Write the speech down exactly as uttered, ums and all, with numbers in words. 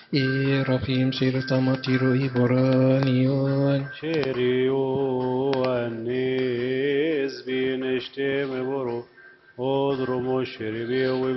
إيرافيم سيرتاماتيرو إبرانيون شيريو النيز بينشتم برو أدرمو شربيو